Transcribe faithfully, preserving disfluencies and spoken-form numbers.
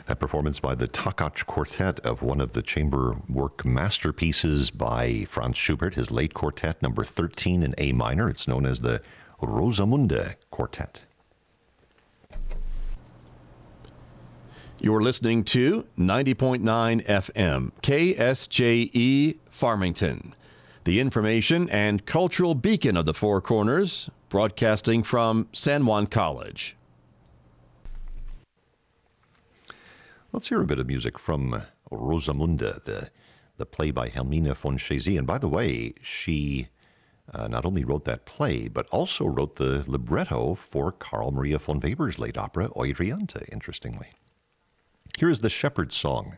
That performance by the Takach Quartet of one of the chamber work masterpieces by Franz Schubert, his late quartet, number thirteen in A minor. It's known as the Rosamunde Quartet. You're listening to ninety point nine F M, K S J E, Farmington, the information and cultural beacon of the Four Corners, broadcasting from San Juan College. Let's hear a bit of music from Rosamunde, the, the play by Helmine von Chezy. And by the way, she uh, not only wrote that play, but also wrote the libretto for Carl Maria von Weber's late opera, Euryanthe, interestingly. Here is the Shepherd's Song